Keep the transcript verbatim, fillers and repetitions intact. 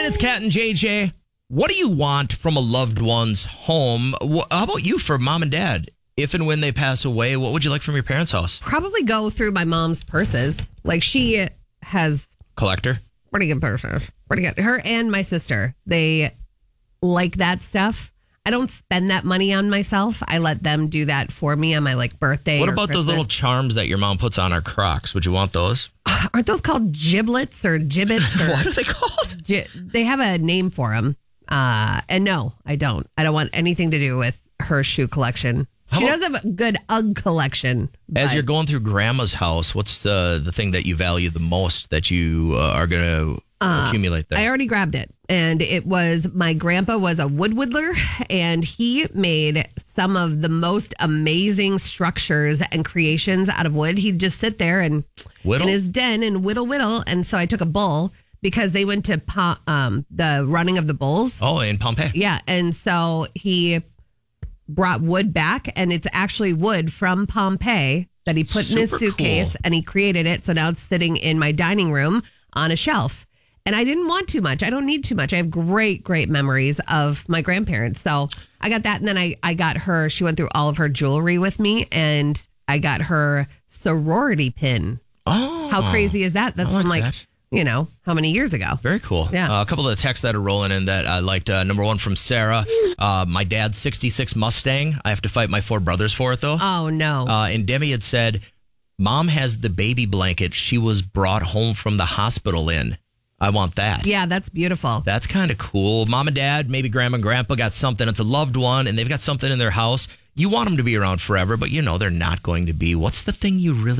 morning, it's Kat and J J. What do you want from a loved one's home? Wh- How about you for mom and dad? If and when they pass away, what would you like from your parents' house? Probably go through my mom's purses. Like, she has Collector? pretty good purses. Pretty good. Her and my sister, they like that stuff. I don't spend that money on myself. I let them do that for me on my like birthday. What or about those Christmas. little charms that your mom puts on our Crocs? Would you want those? Aren't those called giblets or gibbets? Or What are they called? gi- they have a name for them. Uh, and no, I don't. I don't want anything to do with her shoe collection. How She about- does have a good UGG collection. As but- you're going through grandma's house, what's the, the thing that you value the most that you uh, are going to uh, accumulate there? I already grabbed it. And it was, my grandpa was a wood whittler, and he made some of the most amazing structures and creations out of wood. He'd just sit there and Whittle? in his den and whittle, whittle. And so I took a bull because they went to po- um, the running of the bulls. Oh, in Pompeii. Yeah. And so he brought wood back, and it's actually wood from Pompeii that he put in his Super suitcase, cool. and he created it. So now it's sitting in my dining room on a shelf. And I didn't want too much. I don't need too much. I have great, great memories of my grandparents. So I got that. And then I, I got her, she went through all of her jewelry with me, and I got her sorority pin. Oh. How crazy is that? That's I like from like, that. you know, how many years ago? Very cool. Yeah. Uh, a couple of the texts that are rolling in that I liked. Uh, number one from Sarah. Uh, my dad's sixty-six Mustang. I have to fight my four brothers for it, though. Oh, no. Uh, and Demi had said, Mom has the baby blanket she was brought home from the hospital in. I want that. Yeah, that's beautiful. That's kind of cool. Mom and dad, maybe grandma and grandpa got something. It's a loved one, and they've got something in their house. You want them to be around forever, but you know they're not going to be. What's the thing you really